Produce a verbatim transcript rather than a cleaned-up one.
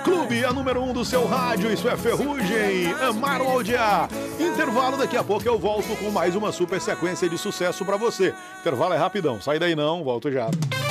Clube, a número um do seu rádio, isso é Ferrugem, Amar ou Odiar. Intervalo, daqui a pouco eu volto com mais uma super sequência de sucesso pra você. Intervalo é rapidão, sai daí não, volto já.